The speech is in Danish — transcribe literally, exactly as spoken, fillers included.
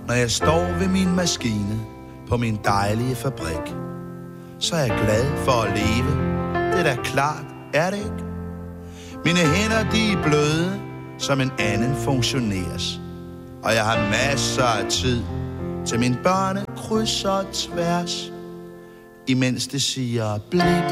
Når jeg står ved min maskine på min dejlige fabrik, så er jeg glad for at leve. Det er da klart, er det ikke? Mine hænder, de er bløde, som en anden funktioneres. Og jeg har masser af tid til mine børne kryds og tværs, imens det siger blip,